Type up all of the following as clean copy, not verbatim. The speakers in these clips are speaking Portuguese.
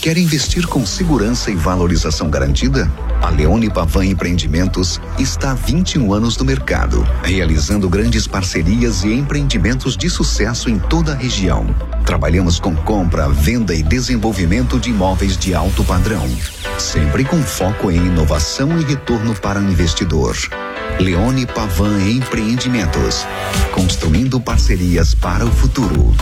Quer investir com segurança e valorização garantida? A Leone Pavan Empreendimentos está há 21 anos no mercado, realizando grandes parcerias e empreendimentos de sucesso em toda a região. Trabalhamos com compra, venda e desenvolvimento de imóveis de alto padrão, sempre com foco em inovação e retorno para o investidor. Leone Pavan Empreendimentos, construindo parcerias para o futuro.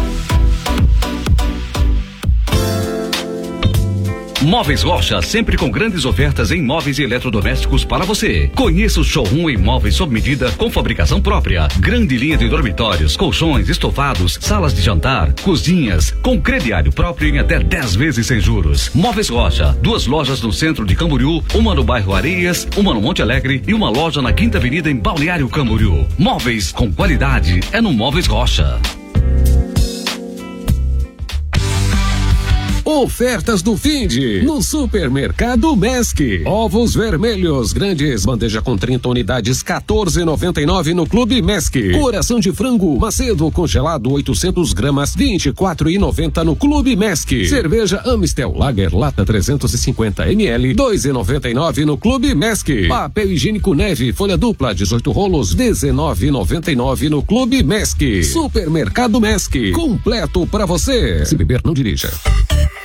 Móveis Rocha, sempre com grandes ofertas em móveis e eletrodomésticos para você. Conheça o showroom em móveis sob medida com fabricação própria. Grande linha de dormitórios, colchões, estofados, salas de jantar, cozinhas, com crediário próprio em até 10 vezes sem juros. Móveis Rocha, 2 lojas no centro de Camboriú, uma no bairro Areias, uma no Monte Alegre e uma loja na 5ª Avenida em Balneário Camboriú. Móveis com qualidade é no Móveis Rocha. Ofertas do Finde no Supermercado Mesc. Ovos vermelhos grandes, bandeja com 30 unidades, 14,99 no Clube Mesc. Coração de frango Macedo congelado 800 gramas, 24,90 no Clube Mesc. Cerveja Amstel Lager lata 350 ml, 2,99 no Clube Mesc. Papel higiênico Neve folha dupla 18 rolos, 19,99 no Clube Mesc. Supermercado Mesc, completo para você. Se beber, não dirija.